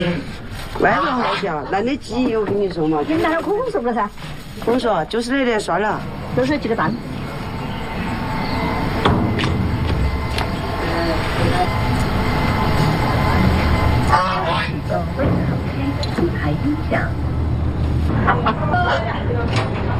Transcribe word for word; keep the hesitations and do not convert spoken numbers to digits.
外头好小，那你鸡我跟你说嘛， 你拿点口红是不是噻？ 我说就是那点算了， 都是鸡的蛋。 舞台音响。